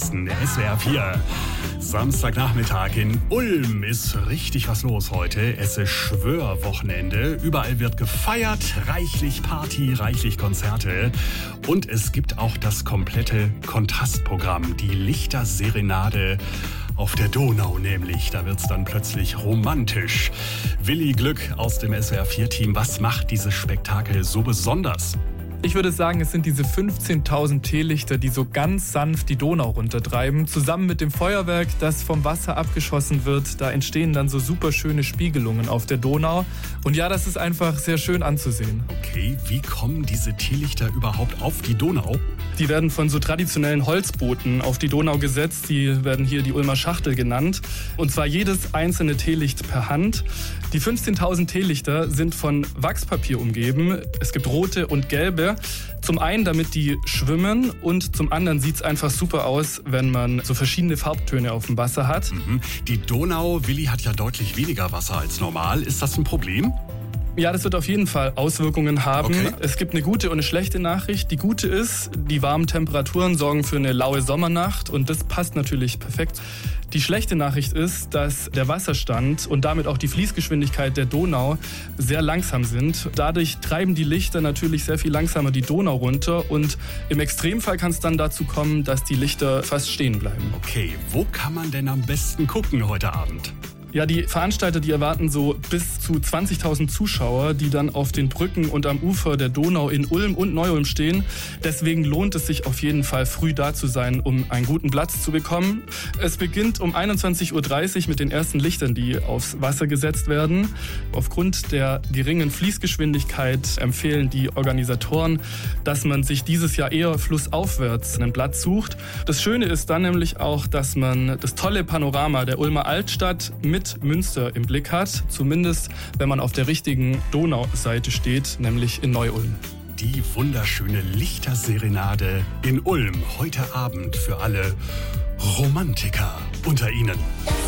Westen, der SWR 4. Samstagnachmittag in Ulm ist richtig was los heute. Es ist Schwörwochenende. Überall wird gefeiert, reichlich Party, reichlich Konzerte. Und es gibt auch das komplette Kontrastprogramm, die Lichterserenade auf der Donau nämlich. Da wird's dann plötzlich romantisch. Willi Glück aus dem SWR 4-Team, was macht dieses Spektakel so besonders? Ich würde sagen, es sind diese 15.000 Teelichter, die so ganz sanft die Donau runtertreiben. Zusammen mit dem Feuerwerk, das vom Wasser abgeschossen wird. Da entstehen dann so super schöne Spiegelungen auf der Donau. Und ja, das ist einfach sehr schön anzusehen. Okay, wie kommen diese Teelichter überhaupt auf die Donau? Die werden von so traditionellen Holzbooten auf die Donau gesetzt. Die werden hier die Ulmer Schachtel genannt. Und zwar jedes einzelne Teelicht per Hand. Die 15.000 Teelichter sind von Wachspapier umgeben. Es gibt rote und gelbe. Zum einen, damit die schwimmen, und zum anderen sieht es einfach super aus, wenn man so verschiedene Farbtöne auf dem Wasser hat. Die Donau, Willi, hat ja deutlich weniger Wasser als normal. Ist das ein Problem? Ja, das wird auf jeden Fall Auswirkungen haben. Okay. Es gibt eine gute und eine schlechte Nachricht. Die gute ist, die warmen Temperaturen sorgen für eine laue Sommernacht und das passt natürlich perfekt. Die schlechte Nachricht ist, dass der Wasserstand und damit auch die Fließgeschwindigkeit der Donau sehr langsam sind. Dadurch treiben die Lichter natürlich sehr viel langsamer die Donau runter und im Extremfall kann es dann dazu kommen, dass die Lichter fast stehen bleiben. Okay, wo kann man denn am besten gucken heute Abend? Ja, die Veranstalter, die erwarten so bis zu 20.000 Zuschauer, die dann auf den Brücken und am Ufer der Donau in Ulm und Neu-Ulm stehen. Deswegen lohnt es sich auf jeden Fall, früh da zu sein, um einen guten Platz zu bekommen. Es beginnt um 21.30 Uhr mit den ersten Lichtern, die aufs Wasser gesetzt werden. Aufgrund der geringen Fließgeschwindigkeit empfehlen die Organisatoren, dass man sich dieses Jahr eher flussaufwärts einen Platz sucht. Das Schöne ist dann nämlich auch, dass man das tolle Panorama der Ulmer Altstadt mit Münster im Blick hat, zumindest wenn man auf der richtigen Donauseite steht, nämlich in Neu-Ulm. Die wunderschöne Lichterserenade in Ulm heute Abend für alle Romantiker unter Ihnen.